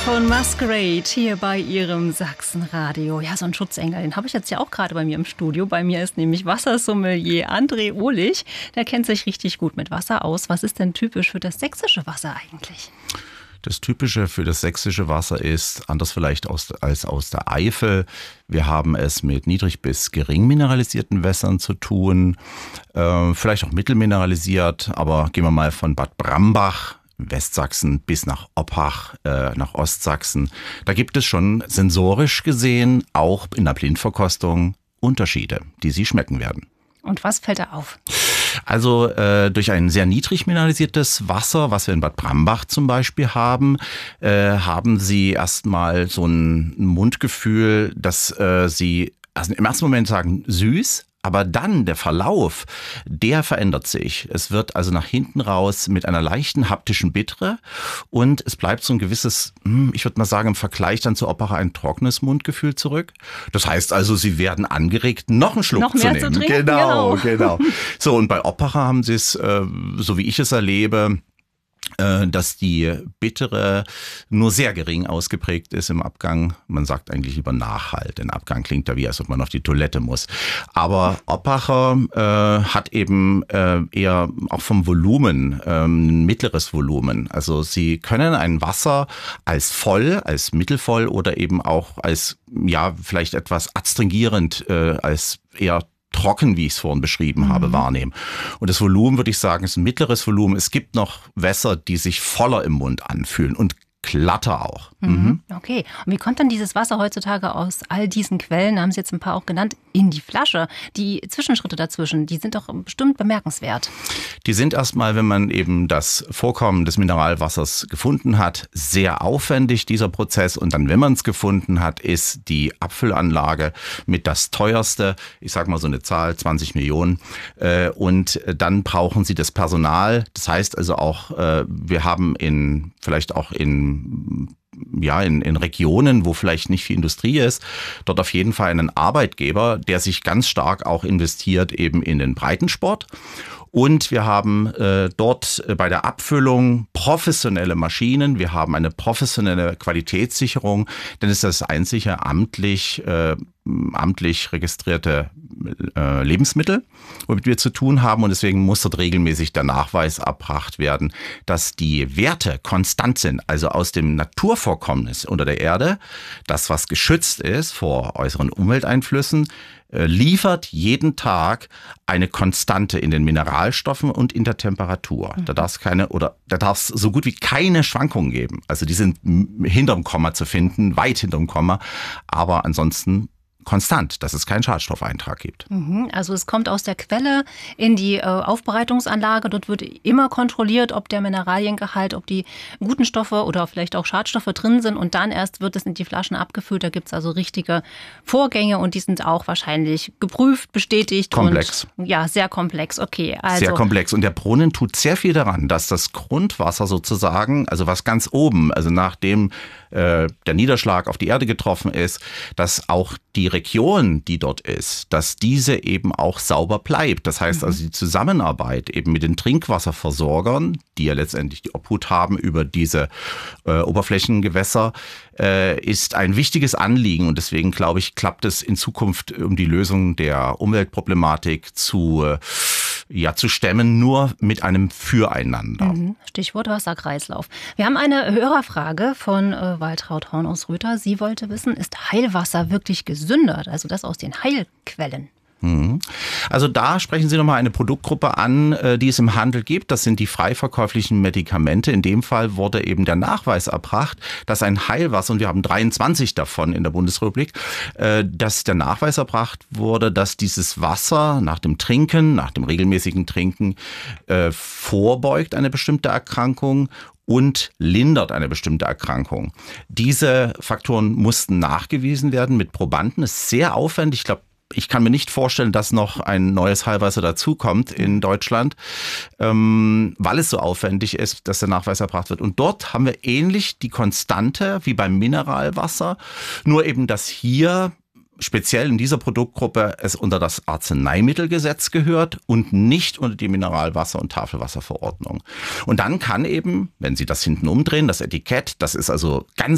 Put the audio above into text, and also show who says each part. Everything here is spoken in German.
Speaker 1: von Masquerade hier bei Ihrem Sachsenradio. Ja, so ein Schutzengel, den habe ich jetzt ja auch gerade bei mir im Studio. Bei mir ist nämlich Wassersommelier André Ohlich. Der kennt sich richtig gut mit Wasser aus. Was ist denn typisch für das sächsische Wasser eigentlich?
Speaker 2: Das Typische für das sächsische Wasser ist, anders vielleicht als aus der Eifel, wir haben es mit niedrig bis gering mineralisierten Wässern zu tun, vielleicht auch mittelmineralisiert, aber gehen wir mal von Bad Brambach, Westsachsen bis nach Oppach, nach Ostsachsen. Da gibt es schon sensorisch gesehen, auch in der Blindverkostung, Unterschiede, die Sie schmecken werden.
Speaker 1: Und was fällt da auf?
Speaker 2: Also durch ein sehr niedrig mineralisiertes Wasser, was wir in Bad Brambach zum Beispiel haben, haben Sie erstmal so ein Mundgefühl, dass Sie also im ersten Moment sagen süß, aber dann der Verlauf, der verändert sich. Es wird also nach hinten raus mit einer leichten haptischen Bittere und es bleibt so ein gewisses, ich würde mal sagen, im Vergleich dann zu Oppacher ein trockenes Mundgefühl zurück. Das heißt also, Sie werden angeregt, noch einen Schluck zu nehmen.
Speaker 1: Zu trinken,
Speaker 2: genau. So, und bei Oppacher haben Sie es, so wie ich es erlebe, dass die Bittere nur sehr gering ausgeprägt ist im Abgang. Man sagt eigentlich lieber Nachhalt. Denn Abgang klingt ja wie, als ob man auf die Toilette muss. Aber Oppacher hat eben eher auch vom Volumen ein mittleres Volumen. Also Sie können ein Wasser als voll, als mittelvoll oder eben auch als, ja, vielleicht etwas adstringierend, als eher trocken, wie ich es vorhin beschrieben habe, wahrnehmen. Und das Volumen, würde ich sagen, ist ein mittleres Volumen. Es gibt noch Wässer, die sich voller im Mund anfühlen und glatter auch.
Speaker 1: Okay. Und wie kommt dann dieses Wasser heutzutage aus all diesen Quellen, haben Sie jetzt ein paar auch genannt, in die Flasche? Die Zwischenschritte dazwischen, die sind doch bestimmt bemerkenswert.
Speaker 2: Die sind erstmal, wenn man eben das Vorkommen des Mineralwassers gefunden hat, sehr aufwendig, dieser Prozess. Und dann, wenn man es gefunden hat, ist die Abfüllanlage mit das teuerste, ich sage mal so eine Zahl, 20 Millionen. Und dann brauchen Sie das Personal. Das heißt also auch, wir haben vielleicht auch in Regionen, wo vielleicht nicht viel Industrie ist, dort auf jeden Fall einen Arbeitgeber, der sich ganz stark auch investiert eben in den Breitensport. Und wir haben dort bei der Abfüllung professionelle Maschinen. Wir haben eine professionelle Qualitätssicherung, denn es ist das einzige amtlich registrierte Lebensmittel, womit wir zu tun haben. Und deswegen muss dort regelmäßig der Nachweis erbracht werden, dass die Werte konstant sind. Also aus dem Naturvorkommnis unter der Erde, das, was geschützt ist vor äußeren Umwelteinflüssen, liefert jeden Tag eine Konstante in den Mineralstoffen und in der Temperatur. Da darf es so gut wie keine Schwankungen geben. Also die sind hinterm Komma zu finden, weit hinterm Komma, aber ansonsten konstant, dass es keinen Schadstoffeintrag gibt.
Speaker 1: Also es kommt aus der Quelle in die Aufbereitungsanlage. Dort wird immer kontrolliert, ob der Mineraliengehalt, ob die guten Stoffe oder vielleicht auch Schadstoffe drin sind. Und dann erst wird es in die Flaschen abgefüllt. Da gibt es also richtige Vorgänge und die sind auch wahrscheinlich geprüft, bestätigt.
Speaker 2: Komplex.
Speaker 1: Und, ja, sehr komplex. Okay. Also
Speaker 2: sehr komplex. Und der Brunnen tut sehr viel daran, dass das Grundwasser sozusagen, also was ganz oben, also nachdem der Niederschlag auf die Erde getroffen ist, dass auch die Region, die dort ist, dass diese eben auch sauber bleibt. Das heißt also die Zusammenarbeit eben mit den Trinkwasserversorgern, die ja letztendlich die Obhut haben über diese Oberflächengewässer, ist ein wichtiges Anliegen. Und deswegen, glaube ich, klappt es in Zukunft, um die Lösung der Umweltproblematik zu stemmen, nur mit einem Füreinander.
Speaker 1: Stichwort Wasserkreislauf. Wir haben eine Hörerfrage von Waltraud Horn aus Röther. Sie wollte wissen, ist Heilwasser wirklich gesünder? Also das aus den Heilquellen?
Speaker 2: Also da sprechen Sie nochmal eine Produktgruppe an, die es im Handel gibt. Das sind die frei verkäuflichen Medikamente. In dem Fall wurde eben der Nachweis erbracht, dass ein Heilwasser, und wir haben 23 davon in der Bundesrepublik, dass der Nachweis erbracht wurde, dass dieses Wasser nach dem Trinken, nach dem regelmäßigen Trinken vorbeugt eine bestimmte Erkrankung und lindert eine bestimmte Erkrankung. Diese Faktoren mussten nachgewiesen werden mit Probanden. Das ist sehr aufwendig. Ich kann mir nicht vorstellen, dass noch ein neues Heilwasser dazukommt in Deutschland, weil es so aufwendig ist, dass der Nachweis erbracht wird. Und dort haben wir ähnlich die Konstante wie beim Mineralwasser, nur eben, dass hier speziell in dieser Produktgruppe es unter das Arzneimittelgesetz gehört und nicht unter die Mineralwasser- und Tafelwasserverordnung. Und dann kann eben, wenn Sie das hinten umdrehen, das Etikett, das ist also ganz